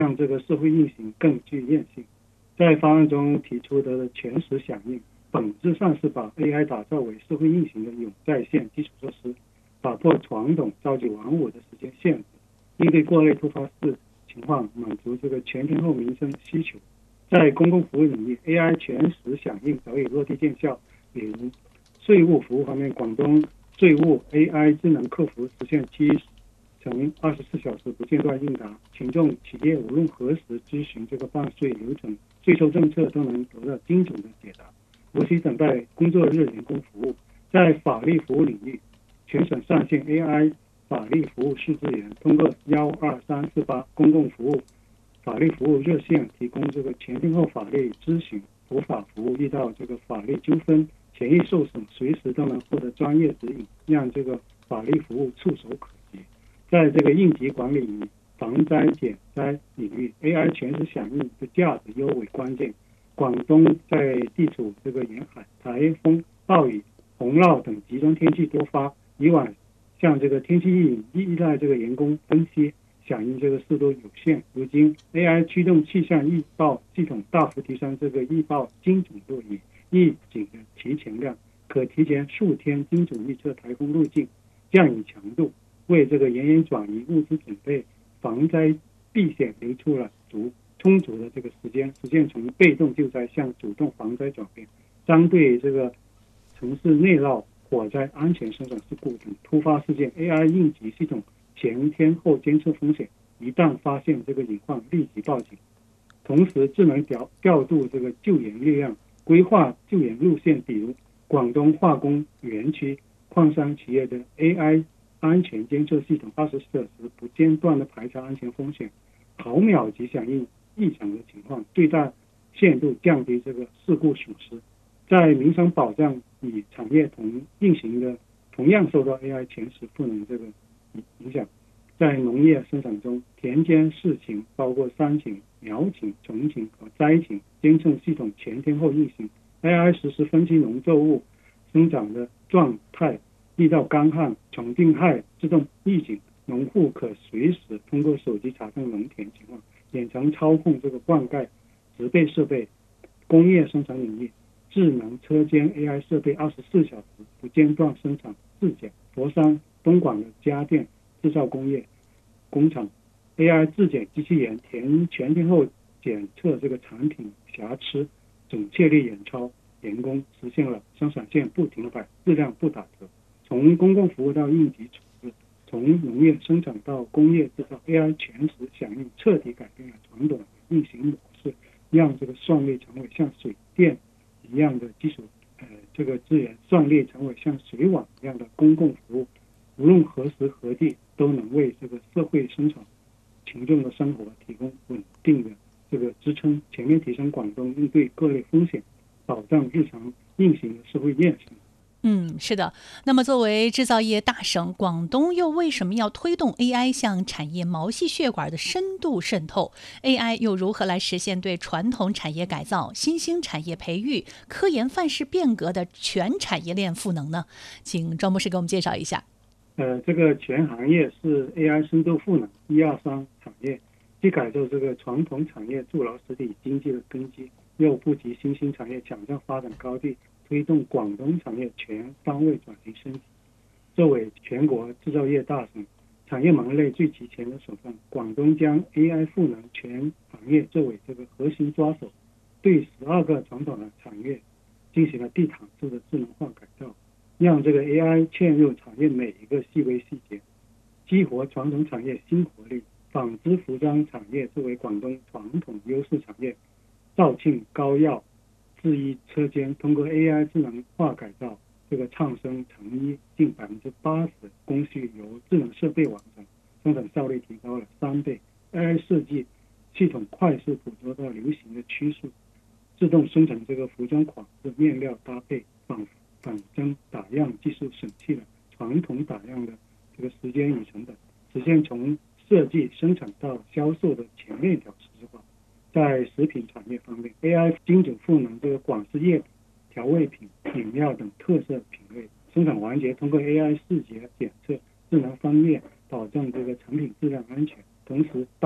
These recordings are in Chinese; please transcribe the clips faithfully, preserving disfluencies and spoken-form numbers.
让这个社会运行更具韧性。在方案中提出的全时响应，本质上是把 A I 打造为社会运行的永在线基础设施，打破传统朝九晚五的时间限制，应对各类突发事情况，满足这个全天候民生需求。在公共服务领域 ，A I 全时响应早已落地见效。比如税务服务方面，广东税务 A I 智能客服实现七乘二十四小时不间断应答，群众企业无论何时咨询这个办税流程、税收政策都能得到精准的解答，无需等待工作日人工服务。在法律服务领域，全省上线 A I 法律服务数字源，通过一二三四八公共服务法律服务热线提供这个全天候法律咨询、普法服务，遇到这个法律纠纷、权益受损，随时都能获得专业指引，让这个法律服务触手可及。在这个应急管理与防灾减灾领域 ，A I 全时响应的价值尤为关键。广东在地处这个沿海，台风、暴雨、洪涝等极端天气多发，以往像这个天气预警依赖这个人工分析，响应这个速度有限。如今 A I 驱动气象预报系统大幅提升这个预报精准度与预警的提前量，可提前数天精准预测台风路径、降雨强度，为这个人员转移、物资准备、防灾避险留出了足充足的这个时间，实现从被动救灾向主动防灾转变。针对这个城市内涝、火灾、安全生产事故等突发事件 ，A I 应急系统前天后监测风险，一旦发现这个隐患立即报警，同时智能调调度这个救援力量，规划救援路线。比如广东化工园区矿山企业的 A I 安全监测系统，二十四小时不间断的排查安全风险，毫秒级响应异常的情况，最大限度降低这个事故损失。在民生保障与产业同运行的，同样受到 A I 全时赋能这个影响。在农业生产中，田间事情包括山情、苗情、虫情和灾情监测系统全天候运行 ，A I 实时分析农作物生长的状态，遇到干旱、虫病害自动预警，农户可随时通过手机查看农田情况，远程操控这个灌溉、植被设备。工业生产领域，智能车间 A I 设备二十四小时不间断生产质检。佛山、东莞的家电制造工业工厂 A I 质检机器人全全天候检测这个产品瑕疵，准确率远超人工，实现了生产线不停摆、质量不打折。从公共服务到应急处置，从农业生产到工业制造 ，A I 全时响应彻底改变了传统的运行模式，让这个算力成为像水电一样的基础呃这个资源，算力成为像水网一样的公共服务，无论何时何地都能为这个社会生产群众的生活提供稳定的这个支撑，全面提升广东应对各类风险、保障日常运行的社会韧性。 嗯，是的。那么作为制造业大省，广东又为什么要推动 A I 向产业毛细血管的深度渗透？ A I 又如何来实现对传统产业改造、新兴产业培育、科研范式变革的全产业链赋能呢？请庄博士给我们介绍一下。 呃，这个全行业是 A I 深度赋能一二三产业，既改造这个传统产业，筑牢实体经济的根基，又布局新兴产业，抢占发展高地，推动广东产业全方位转型升级。作为全国制造业大省，产业门类最齐全的省份，广东将 A I 赋能全行业作为这个核心抓手，对十二个传统的产业进行了地毯式的智能化改造，让这个 A I 嵌入产业每一个细微细节，激活传统产业新活力。纺织服装产业作为广东传统优势产业，肇庆高药制衣车间通过 A I 智能化改造，这个畅升成衣近百分之八十工序由智能设备完成，生产效率提高了三倍。A I 设计系统快速捕捉到流行的趋势，自动生成这个服装款式、面料搭配、仿仿真打样技术，省去了传统打样的这个时间与成本，实现从设计生产到销售的全链条实质化。在食品产业方面 ，A I 精准赋能这个广式液、调味品、饮料等特色品类生产环节，通过 A I 视觉检测、智能分辨，保证这个产品质量安全，同时搭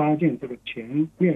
搭建这个全面